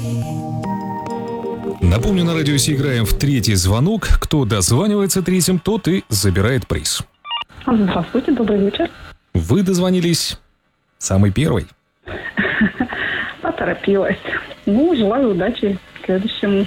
Напомню, на радио Си играем в третий звонок. Кто дозванивается третьим, тот и забирает приз. Здравствуйте, добрый вечер. Вы дозвонились самый первый. Поторопилась. Желаю удачи следующему.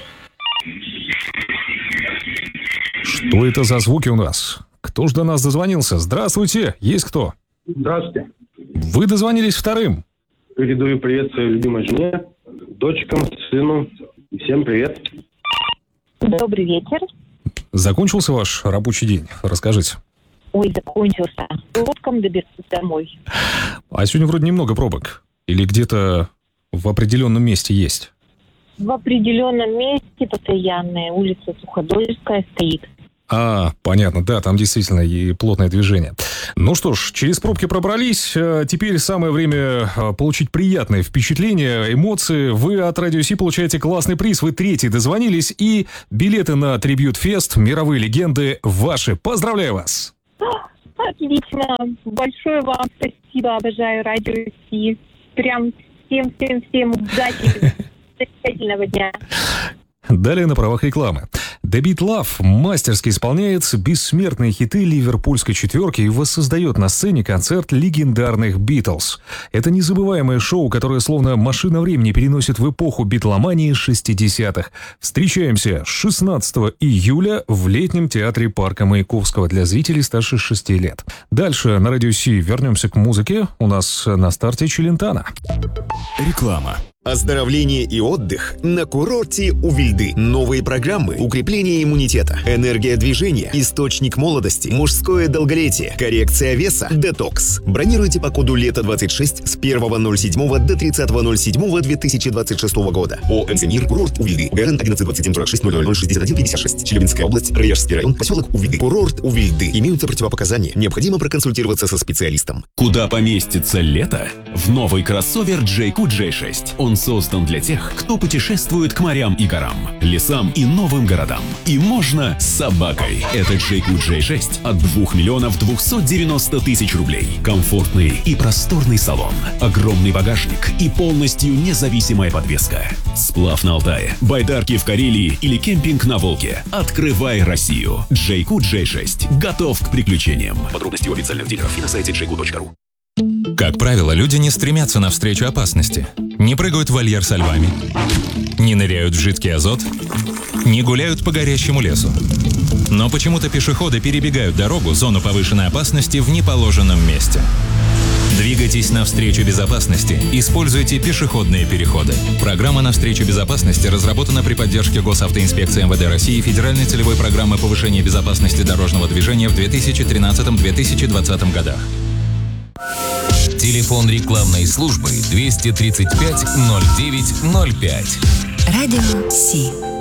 Что это за звуки у нас? Кто ж до нас дозвонился? Здравствуйте, есть кто? Здравствуйте. Вы дозвонились вторым. Передаю привет своей любимой жене, дочкам, сыну. Всем привет. Добрый вечер. Закончился ваш рабочий день? Расскажите. Ой, закончился. Пробкам доберусь домой. А сегодня вроде немного пробок. Или где-то в определенном месте есть? В определенном месте постоянная улица Суходольская стоит. Понятно, да, там действительно и плотное движение. Ну что ж, через пробки пробрались. Теперь самое время получить приятные впечатления, эмоции. Вы от Радио Си получаете классный приз. Вы третий дозвонились. И билеты на Трибьют Фест «Мировые легенды» ваши. Поздравляю вас! Отлично. Большое вам спасибо. Обожаю Радио Си. Прям всем удачи. Замечательного дня. Далее на правах рекламы. The Beat Love мастерски исполняет бессмертные хиты ливерпульской четверки и воссоздает на сцене концерт легендарных Битлз. Это незабываемое шоу, которое словно машина времени переносит в эпоху битломании 60-х. Встречаемся 16 июля в летнем театре парка Маяковского для зрителей старше 6 лет. Дальше на Радио Си вернемся к музыке. У нас на старте Челентано. Реклама. Оздоровление и отдых на курорте у Вильды. Новые программы, укрепление иммунитета, энергия движения, источник молодости, мужское долголетие, коррекция веса, детокс. Бронируйте по коду ЛЕТО26 с 1.07 до 30.07.2026 года. ОМС МИР, курорт у Вильды. ГРН 112746006156. Челябинская область, Рыяжский район, поселок у Вильды. Курорт у Вильды. Имеются противопоказания. Необходимо проконсультироваться со специалистом. Куда поместится лето? В новый кроссовер JQ J6. Он создан для тех, кто путешествует к морям и горам, лесам и новым городам. И можно с собакой. Это JQ J6 от 2 миллионов 290 тысяч рублей. Комфортный и просторный салон, огромный багажник и полностью независимая подвеска. Сплав на Алтае, байдарки в Карелии или кемпинг на Волге. Открывай Россию. JQ J6 готов к приключениям. Подробности у официальных дилеров и на сайте jq.ru. Как правило, люди не стремятся навстречу опасности, не прыгают в вольер со львами, не ныряют в жидкий азот, не гуляют по горящему лесу. Но почему-то пешеходы перебегают дорогу, зону повышенной опасности в неположенном месте. Двигайтесь навстречу безопасности, используйте пешеходные переходы. Программа «Навстречу безопасности» разработана при поддержке Госавтоинспекции МВД России и Федеральной целевой программы повышения безопасности дорожного движения в 2013-2020 годах. Телефон рекламной службы 235 09 05. Радио Си.